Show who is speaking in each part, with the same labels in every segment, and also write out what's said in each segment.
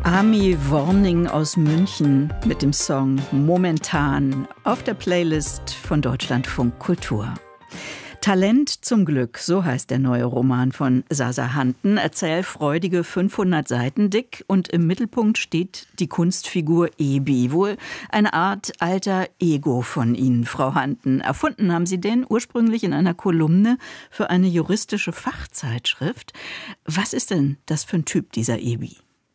Speaker 1: Ami Worning aus München mit dem Song Momentan auf der Playlist von Deutschlandfunk Kultur. Talent zum Glück, so heißt der neue Roman von Sasa Hanten, erzählfreudige 500 Seiten dick und im Mittelpunkt steht die Kunstfigur Ebi, wohl eine Art alter Ego von Ihnen, Frau Hanten. Erfunden haben Sie den ursprünglich in einer Kolumne für eine juristische Fachzeitschrift. Was ist denn das für ein Typ, dieser Ebi?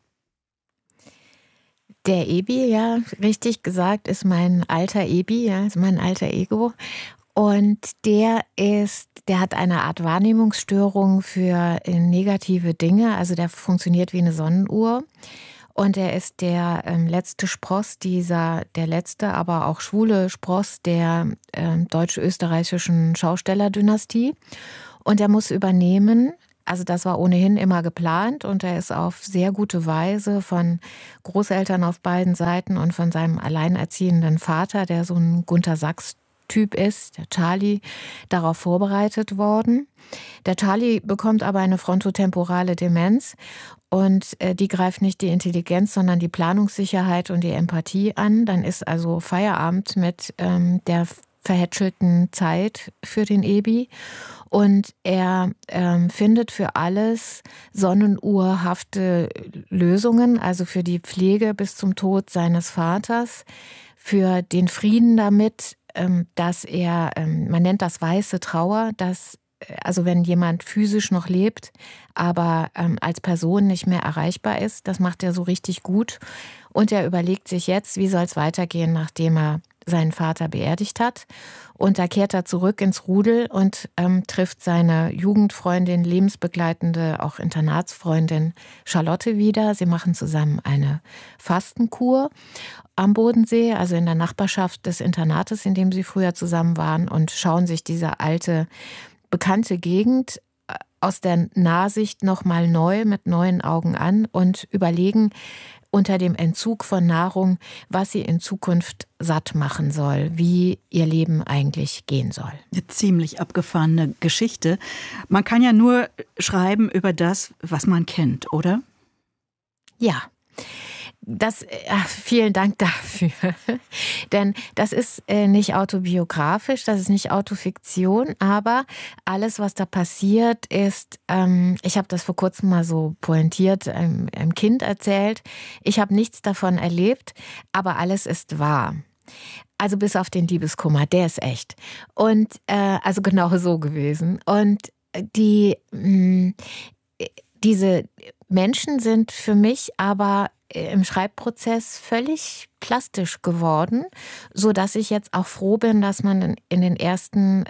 Speaker 2: Der Ebi, ja, richtig gesagt, ist mein alter Ebi, ja, ist mein alter Ego. Und der hat eine Art Wahrnehmungsstörung für negative Dinge. Also der funktioniert wie eine Sonnenuhr. Und er ist der letzte Spross der letzte, aber auch schwule Spross der deutsch-österreichischen Schaustellerdynastie. Und er muss übernehmen. Also das war ohnehin immer geplant und er ist auf sehr gute Weise von Großeltern auf beiden Seiten und von seinem alleinerziehenden Vater, der so ein Gunter Sachs-Typ ist, der Charlie, darauf vorbereitet worden. Der Charlie bekommt aber eine frontotemporale Demenz und die greift nicht die Intelligenz, sondern die Planungssicherheit und die Empathie an. Dann ist also Feierabend mit der verhätschelten Zeit für den Ebi. Und er findet für alles sonnenuhrhafte Lösungen, also für die Pflege bis zum Tod seines Vaters, für den Frieden damit, dass man nennt das weiße Trauer, also wenn jemand physisch noch lebt, aber als Person nicht mehr erreichbar ist, das macht er so richtig gut. Und er überlegt sich jetzt, wie soll es weitergehen, nachdem er seinen Vater beerdigt hat. Und da kehrt er zurück ins Rudel und trifft seine Jugendfreundin, lebensbegleitende, auch Internatsfreundin Charlotte wieder. Sie machen zusammen eine Fastenkur am Bodensee, also in der Nachbarschaft des Internates, in dem sie früher zusammen waren, und schauen sich diese alte, bekannte Gegend aus der Nahsicht nochmal neu mit neuen Augen an und überlegen unter dem Entzug von Nahrung, was sie in Zukunft satt machen soll, wie ihr Leben eigentlich gehen soll.
Speaker 1: Eine ziemlich abgefahrene Geschichte. Man kann ja nur schreiben über das, was man kennt, oder?
Speaker 2: Ja. Vielen Dank dafür. Denn das ist nicht autobiografisch, das ist nicht Autofiktion, aber alles, was da passiert, ist, ich habe das vor kurzem mal so pointiert einem Kind erzählt, ich habe nichts davon erlebt, aber alles ist wahr. Also bis auf den Liebeskummer, der ist echt. Und also genau so gewesen. Und diese Menschen sind für mich aber im Schreibprozess völlig plastisch geworden, so dass ich jetzt auch froh bin, dass man in den ersten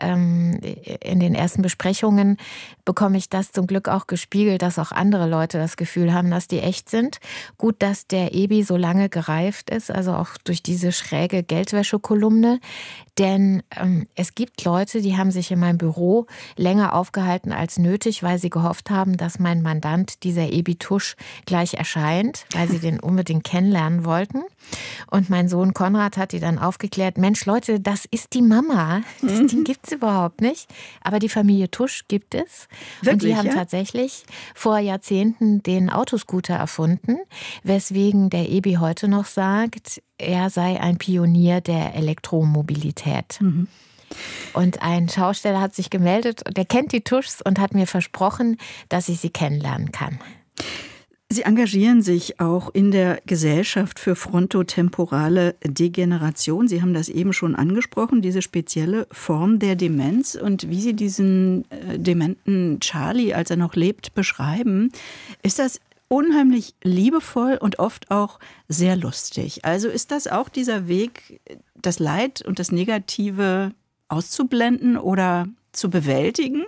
Speaker 2: Besprechungen bekomme ich das zum Glück auch gespiegelt, dass auch andere Leute das Gefühl haben, dass die echt sind. Gut, dass der Ebi so lange gereift ist, also auch durch diese schräge Geldwäsche-Kolumne, denn es gibt Leute, die haben sich in meinem Büro länger aufgehalten als nötig, weil sie gehofft haben, dass mein Mandant, dieser Ebi Tusch, gleich erscheint, weil sie den unbedingt kennenlernen wollten. Und mein Sohn Konrad hat die dann aufgeklärt, Mensch Leute, das ist die Mama. Das Ding gibt es überhaupt nicht. Aber die Familie Tusch gibt es. Wirklich, und die haben tatsächlich vor Jahrzehnten den Autoscooter erfunden, weswegen der Ebi heute noch sagt, er sei ein Pionier der Elektromobilität. Mhm. Und ein Schausteller hat sich gemeldet, der kennt die Tuschs und hat mir versprochen, dass ich sie kennenlernen kann.
Speaker 1: Sie engagieren sich auch in der Gesellschaft für frontotemporale Degeneration. Sie haben das eben schon angesprochen, diese spezielle Form der Demenz und wie Sie diesen dementen Charlie, als er noch lebt, beschreiben. Ist das unheimlich liebevoll und oft auch sehr lustig. Also ist das auch dieser Weg, das Leid und das Negative auszublenden oder zu bewältigen?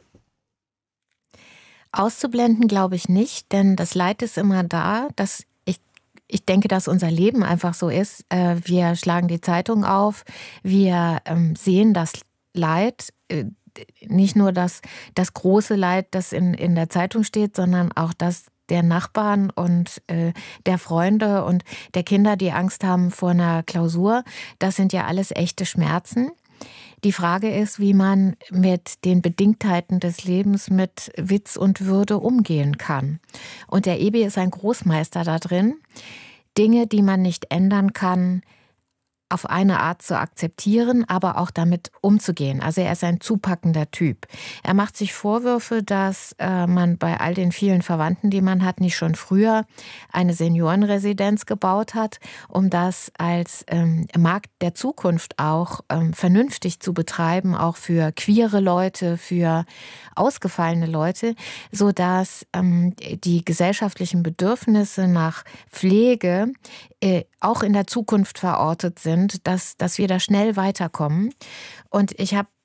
Speaker 2: Auszublenden glaube ich nicht, denn das Leid ist immer da. Ich denke, dass unser Leben einfach so ist. Wir schlagen die Zeitung auf, wir sehen das Leid, nicht nur das große Leid, das in der Zeitung steht, sondern auch das der Nachbarn und der Freunde und der Kinder, die Angst haben vor einer Klausur. Das sind ja alles echte Schmerzen. Die Frage ist, wie man mit den Bedingtheiten des Lebens mit Witz und Würde umgehen kann. Und der Ebi ist ein Großmeister da drin. Dinge, die man nicht ändern kann, auf eine Art zu akzeptieren, aber auch damit umzugehen. Also er ist ein zupackender Typ. Er macht sich Vorwürfe, dass man bei all den vielen Verwandten, die man hat, nicht schon früher eine Seniorenresidenz gebaut hat, um das als Markt der Zukunft auch vernünftig zu betreiben, auch für queere Leute, für ausgefallene Leute, sodass die gesellschaftlichen Bedürfnisse nach Pflege auch in der Zukunft verortet sind, dass wir da schnell weiterkommen. Und ich habe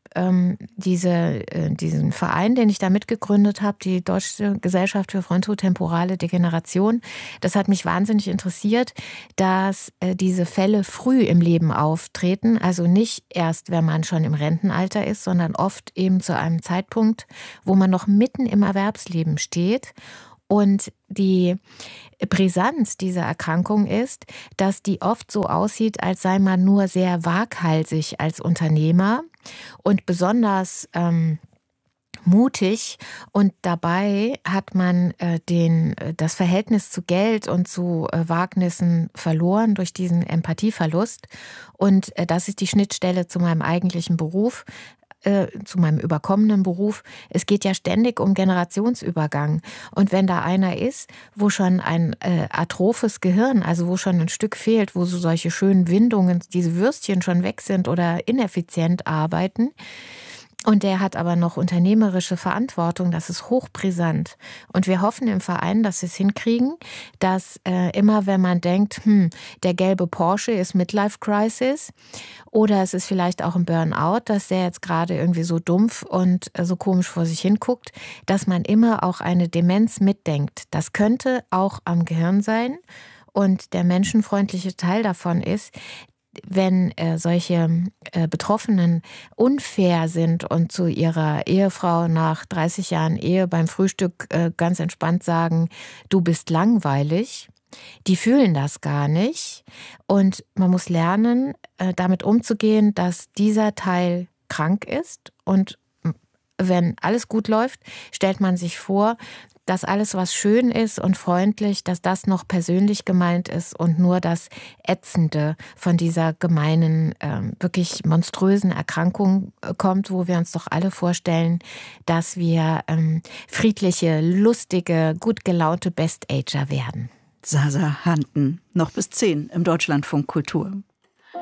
Speaker 2: diesen Verein, den ich da mitgegründet habe, die Deutsche Gesellschaft für frontotemporale Degeneration, das hat mich wahnsinnig interessiert, dass diese Fälle früh im Leben auftreten, also nicht erst, wenn man schon im Rentenalter ist, sondern oft eben zu einem Zeitpunkt, wo man noch mitten im Erwerbsleben steht. Und die Brisanz dieser Erkrankung ist, dass die oft so aussieht, als sei man nur sehr waghalsig als Unternehmer und besonders mutig. Und dabei hat man das Verhältnis zu Geld und zu Wagnissen verloren durch diesen Empathieverlust. Und das ist die Schnittstelle zu meinem eigentlichen Beruf, zu meinem überkommenen Beruf. Es geht ja ständig um Generationsübergang. Und wenn da einer ist, wo schon ein atrophes Gehirn, also wo schon ein Stück fehlt, wo so solche schönen Windungen, diese Würstchen schon weg sind oder ineffizient arbeiten, und der hat aber noch unternehmerische Verantwortung, das ist hochbrisant. Und wir hoffen im Verein, dass wir es hinkriegen, dass immer wenn man denkt, der gelbe Porsche ist Midlife Crisis oder es ist vielleicht auch ein Burnout, dass der jetzt gerade irgendwie so dumpf und so komisch vor sich hinguckt, dass man immer auch eine Demenz mitdenkt. Das könnte auch am Gehirn sein. Und der menschenfreundliche Teil davon ist, wenn solche Betroffenen unfair sind und zu ihrer Ehefrau nach 30 Jahren Ehe beim Frühstück ganz entspannt sagen, du bist langweilig, die fühlen das gar nicht. Und man muss lernen, damit umzugehen, dass dieser Teil krank ist. Und wenn alles gut läuft, stellt man sich vor, dass alles, was schön ist und freundlich, dass das noch persönlich gemeint ist und nur das Ätzende von dieser gemeinen, wirklich monströsen Erkrankung kommt, wo wir uns doch alle vorstellen, dass wir friedliche, lustige, gut gelaunte Best-Ager werden.
Speaker 1: Sasa Hanten, noch bis 10 im Deutschlandfunk Kultur.